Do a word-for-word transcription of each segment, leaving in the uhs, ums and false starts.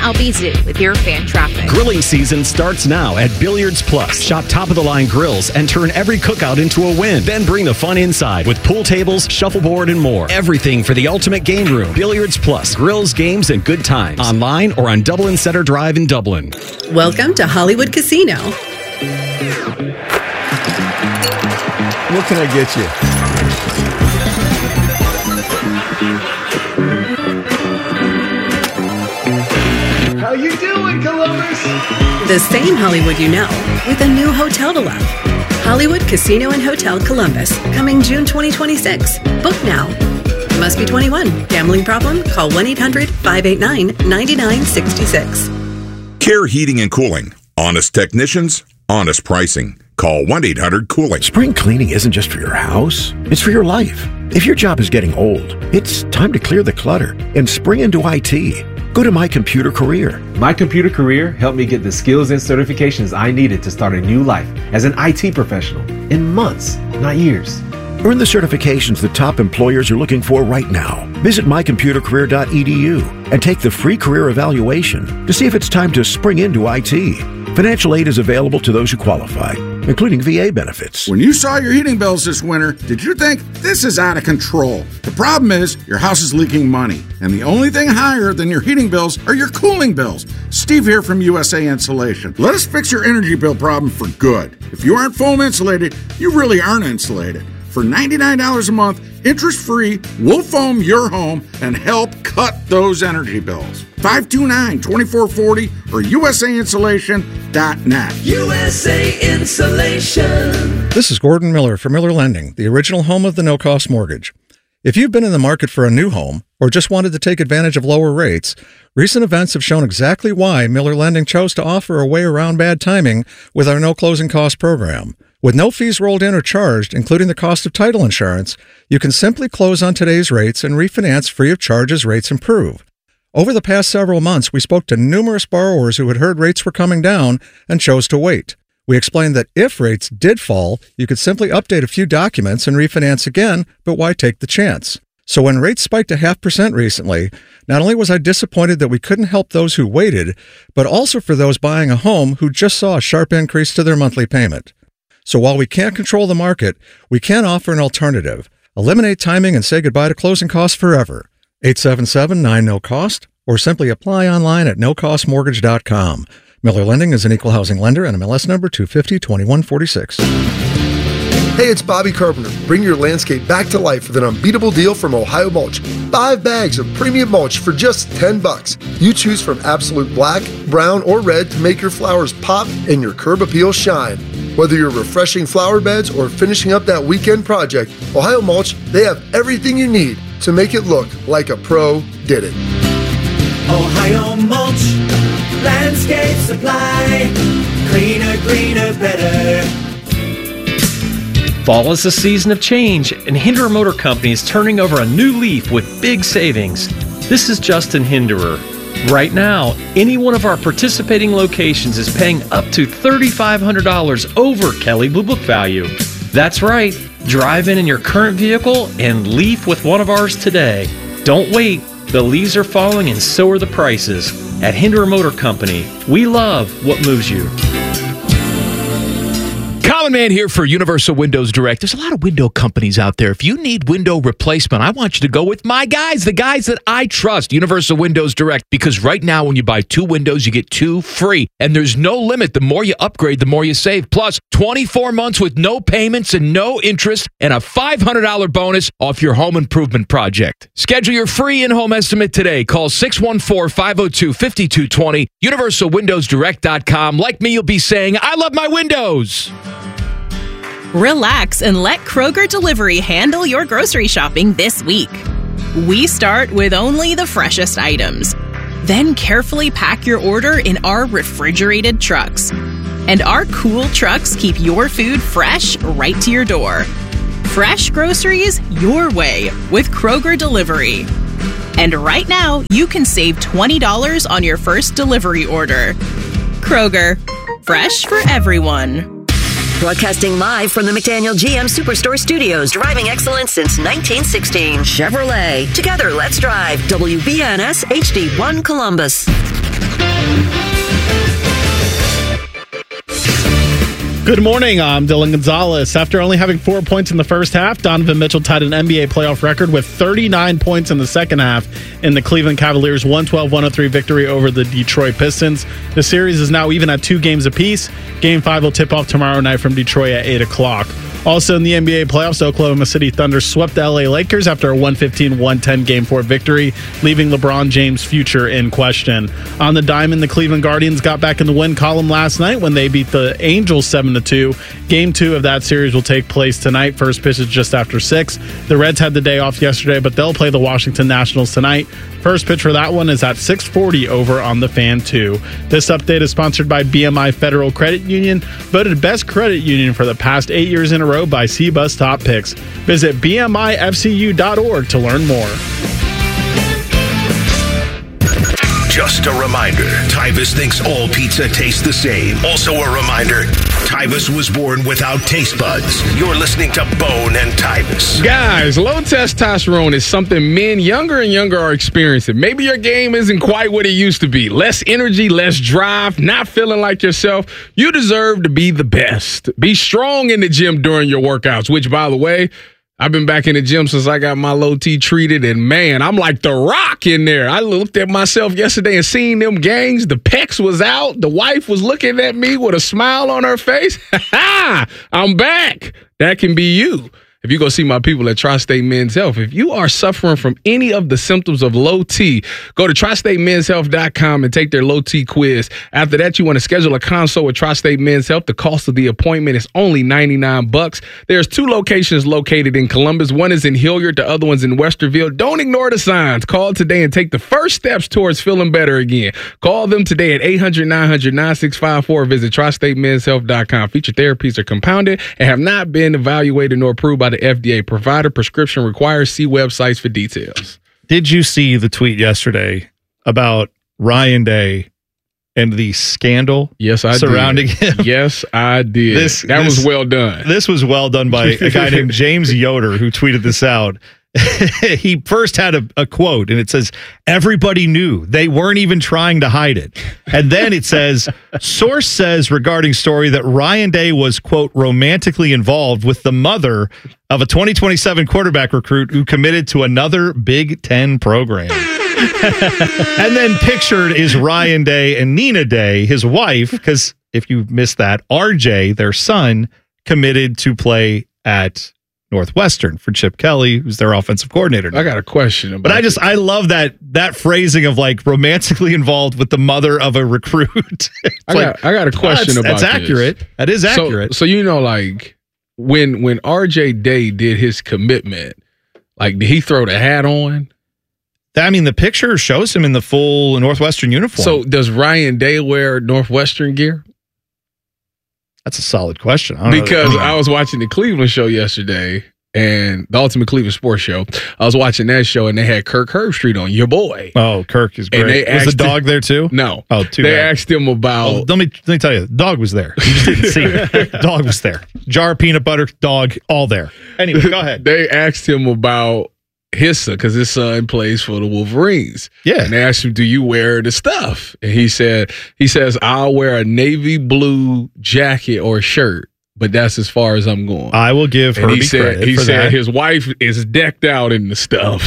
Albizu with your fan traffic. Grilling season starts now at Billiards Plus. Shop top-of-the-line grills and turn every cookout into a win. Then bring the fun inside with pool tables, shuffleboard, and more. Everything for the ultimate game room. Billiards Plus. Grills, games, and good times. Online or on Dublin Center Drive in Dublin. Welcome to Hollywood Casino. What can I get you? How you doing, Columbus? The same Hollywood you know, with a new hotel to love. Hollywood Casino and Hotel Columbus, coming June twenty twenty-six. Book now. Must be twenty-one. Gambling problem? Call one eight hundred five eight nine nine nine six six. Care Heating and Cooling. Honest technicians, honest pricing. Call one eight hundred cooling. Spring cleaning isn't just for your house, it's for your life. If your job is getting old, it's time to clear the clutter and spring into I T. Go to My Computer Career. My Computer Career helped me get the skills and certifications I needed to start a new life as an I T professional in months, not years. Earn the certifications the top employers are looking for right now. Visit my computer career dot e d u and take the free career evaluation to see if it's time to spring into I T. Financial aid is available to those who qualify, including V A benefits. When you saw your heating bills this winter, did you think this is out of control? The problem is your house is leaking money, and the only thing higher than your heating bills are your cooling bills. Steve here from U S A Insulation. Let us fix your energy bill problem for good. If you aren't foam insulated, you really aren't insulated. For ninety-nine dollars a month, interest-free, we'll foam your home and help cut those energy bills. five two nine, two four four zero or U S A insulation dot net. U S A Insulation. This is Gordon Miller for Miller Lending, the original home of the no-cost mortgage. If you've been in the market for a new home or just wanted to take advantage of lower rates, recent events have shown exactly why Miller Lending chose to offer a way around bad timing with our no-closing cost program. With no fees rolled in or charged, including the cost of title insurance, you can simply close on today's rates and refinance free of charge as rates improve. Over the past several months, we spoke to numerous borrowers who had heard rates were coming down and chose to wait. We explained that if rates did fall, you could simply update a few documents and refinance again, but why take the chance? So when rates spiked a half percent recently, not only was I disappointed that we couldn't help those who waited, but also for those buying a home who just saw a sharp increase to their monthly payment. So while we can't control the market, we can offer an alternative. Eliminate timing and say goodbye to closing costs forever. eight seven seven, nine, no cost, or simply apply online at no cost mortgage dot com. Miller Lending is an equal housing lender and M L S number two five zero, two one four six. Hey, it's Bobby Carpenter. Bring your landscape back to life with an unbeatable deal from Ohio Mulch. Five bags of premium mulch for just ten bucks. You choose from absolute black, brown, or red to make your flowers pop and your curb appeal shine. Whether you're refreshing flower beds or finishing up that weekend project, Ohio Mulch, they have everything you need to make it look like a pro did it. Ohio Mulch, landscape supply, cleaner, greener, better. Fall is a season of change, and Hinderer Motor Company is turning over a new leaf with big savings. This is Justin Hinderer. Right now, any one of our participating locations is paying up to three thousand five hundred dollars over Kelley Blue Book value. That's right. Drive in in your current vehicle and leaf with one of ours today. Don't wait. The leaves are falling and so are the prices. At Hinderer Motor Company, we love what moves you. Common Man here for Universal Windows Direct. There's a lot of window companies out there. If you need window replacement, I want you to go with my guys, the guys that I trust, Universal Windows Direct, because right now when you buy two windows, you get two free. And there's no limit. The more you upgrade, the more you save. Plus, twenty-four months with no payments and no interest and a five hundred dollars bonus off your home improvement project. Schedule your free in-home estimate today. Call six one four, five oh two, five two two zero, universal windows direct dot com. Like me, you'll be saying, I love my windows. Relax and let Kroger Delivery handle your grocery shopping this week. We start with only the freshest items. Then carefully pack your order in our refrigerated trucks. And our cool trucks keep your food fresh right to your door. Fresh groceries your way with Kroger Delivery. And right now, you can save twenty dollars on your first delivery order. Kroger, fresh for everyone. Broadcasting live from the McDaniel G M Superstore Studios, driving excellence since nineteen sixteen. Chevrolet. Together, let's drive. W B N S H D one Columbus. Good morning, I'm Dylan Gonzalez. After only having four points in the first half, Donovan Mitchell tied an N B A playoff record with thirty-nine points in the second half in the Cleveland Cavaliers' one twelve one oh three victory over the Detroit Pistons. The series is now even at two games apiece. Game five will tip off tomorrow night from Detroit at eight o'clock. Also in the N B A playoffs, Oklahoma City Thunder swept the L A Lakers after a one fifteen one ten Game four victory, leaving LeBron James' future in question. On the diamond, the Cleveland Guardians got back in the win column last night when they beat the Angels seven to two. Game two of that series will take place tonight. First pitch is just after six. The Reds had the day off yesterday, but they'll play the Washington Nationals tonight. First pitch for that one is at six forty over on the Fan two. This update is sponsored by B M I Federal Credit Union, voted best credit union for the past eight years in a row by C B U S Top Picks. Visit B M I F C U dot org to learn more. Just a reminder, Tyvus thinks all pizza tastes the same. Also a reminder, Tyvus was born without taste buds. You're listening to Bone and Tyvus. Guys, low testosterone is something men younger and younger are experiencing. Maybe your game isn't quite what it used to be. Less energy, less drive, not feeling like yourself. You deserve to be the best. Be strong in the gym during your workouts, which, by the way, I've been back in the gym since I got my low T treated, and man, I'm like the Rock in there. I looked at myself yesterday and seen them gangs. The pecs was out. The wife was looking at me with a smile on her face. Ha ha! I'm back. That can be you. If you go see my people at Tri-State Men's Health, if you are suffering from any of the symptoms of low T, go to tri state men's health dot com and take their low T quiz. After that, you want to schedule a consult with Tri-State Men's Health. The cost of the appointment is only ninety-nine bucks. There's two locations located in Columbus. One is in Hilliard. The other one's in Westerville. Don't ignore the signs. Call today and take the first steps towards feeling better again. Call them today at eight hundred, nine hundred, nine six five four. Visit tri state men's health dot com. Feature therapies are compounded and have not been evaluated nor approved by the F D A. Provider prescription requires. See websites for details. Did you see the tweet yesterday about Ryan Day and the scandal yes, I surrounding did. him? Yes, I did. This, that this, was well done. This was well done by a guy named James Yoder who tweeted this out. He first had a, a quote, and it says, "Everybody knew. They weren't even trying to hide it." And then it says, "Source says regarding story that Ryan Day was, quote, romantically involved with the mother of a twenty twenty-seven quarterback recruit who committed to another Big Ten program." And then pictured is Ryan Day and Nina Day, his wife, because if you missed that, R J, their son, committed to play at Northwestern for Chip Kelly, who's their offensive coordinator now. I got a question about But I just, this. I love that that phrasing of like romantically involved with the mother of a recruit. I, like, got, I got a question oh, about that's this. accurate. That is accurate. So, so you know, like when when R J Day did his commitment, like did he throw the hat on? I mean, the picture shows him in the full Northwestern uniform. So does Ryan Day wear Northwestern gear? That's a solid question. I don't because know I was watching the Cleveland show yesterday and the Ultimate Cleveland Sports Show. I was watching that show and they had Kirk Herbstreit on, your boy. Oh, Kirk is great. And they was the dog him, there too? No. Oh, too They bad. asked him about. Oh, let me let me tell you, the dog was there. You just didn't see it. Dog was there. Jar of peanut butter, dog, all there. Anyway, go ahead. They asked him about his son, because his son plays for the Wolverines. Yeah. And they asked him, do you wear the stuff? And he said, he says, I'll wear a navy blue jacket or shirt, but that's as far as I'm going. I will give and Herbie he said, credit He for said that. his wife is decked out in the stuff.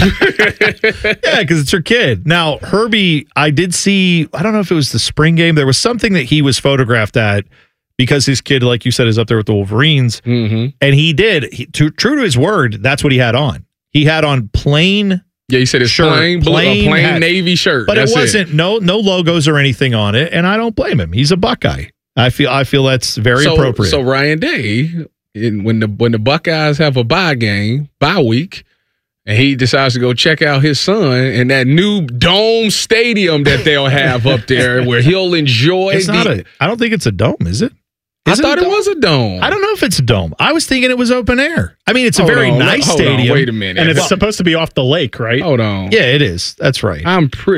Yeah, because it's her kid. Now, Herbie, I did see, I don't know if it was the spring game. There was something that he was photographed at because his kid, like you said, is up there with the Wolverines. Mm-hmm. And he did, he, to, true to his word, that's what he had on. He had on plain Yeah, he said it's shirt, plain, blue, plain, a plain hat. navy shirt. But That's it wasn't no no logos or anything on it, and I don't blame him. He's a Buckeye. I feel I feel that's very so, appropriate. So Ryan Day, in, when the when the Buckeyes have a bye game, bye week, and he decides to go check out his son in that new dome stadium that they'll have up there, where he'll enjoy. It's the, not a. I don't think it's a dome, is it? I Is thought it, it was a dome. I don't know if it's a dome. I was thinking it was open air. I mean, it's a Hold very on, nice hold on, stadium. wait a minute. And it's Well, supposed to be off the lake, right? Hold on. Yeah, it is. That's right. I'm pretty.